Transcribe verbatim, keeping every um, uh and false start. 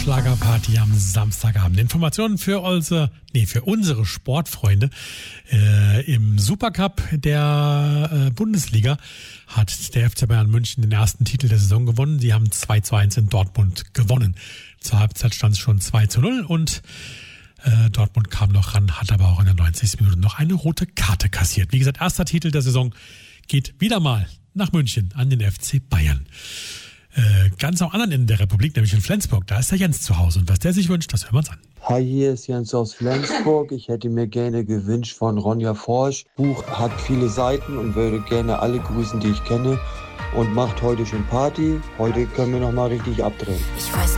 Schlagerparty am Samstagabend. Informationen für unsere, nee, für unsere Sportfreunde. Äh, Im Supercup der äh, Bundesliga hat der F C Bayern München den ersten Titel der Saison gewonnen. Sie haben zwei zu eins in Dortmund gewonnen. Zur Halbzeit stand es schon zwei zu null und äh, Dortmund kam noch ran, hat aber auch in der neunzigsten Minute noch eine rote Karte kassiert. Wie gesagt, erster Titel der Saison geht wieder mal nach München an den F C Bayern. Äh, ganz am anderen Ende der Republik, nämlich in Flensburg, da ist der Jens zu Hause und was der sich wünscht, das hören wir uns an. Hi, hier ist Jens aus Flensburg. Ich hätte mir gerne gewünscht von Ronja Forsch. Buch hat viele Seiten und würde gerne alle grüßen, die ich kenne und macht heute schon Party. Heute können wir noch mal richtig abdrehen. Ich weiß